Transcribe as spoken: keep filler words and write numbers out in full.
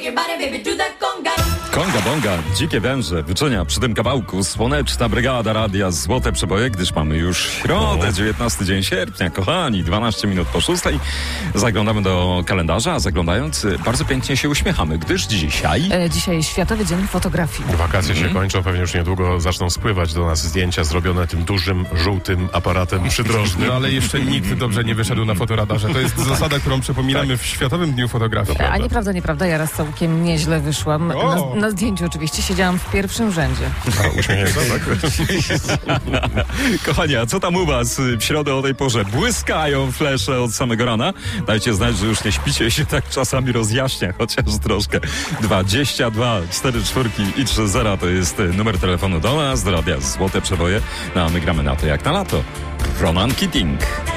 Konga bonga, dzikie węże, wyczenia przy tym kawałku, słoneczna brygada radia, złote przeboje, gdyż mamy już środę, dziewiętnasty dzień sierpnia, kochani, dwanaście minut po szóstej. Zaglądamy do kalendarza, a zaglądając bardzo pięknie się uśmiechamy, gdyż dzisiaj... E, dzisiaj Światowy Dzień Fotografii. Wakacje Mhm. się kończą, pewnie już niedługo zaczną spływać do nas zdjęcia zrobione tym dużym, żółtym aparatem przydrożnym. No ale jeszcze nikt dobrze nie wyszedł na fotoradarze. To jest zasada, którą przypominamy w Światowym Dniu Fotografii. A nieprawda, nieprawda, ja raz całkiem nieźle wyszłam. O! Na, na zdjęciu oczywiście siedziałam w pierwszym rzędzie. A, uśmiechnięta, tak? Kochani, a co tam u was w środę o tej porze? Błyskają flesze od samego rana? Dajcie znać, że już nie śpicie, się tak czasami rozjaśnia, chociaż troszkę. dwadzieścia dwa cztery czwórki i trzy zera to jest numer telefonu do nas, do radia Złote Przeboje. No a my gramy na to jak na lato. Ronan Keating.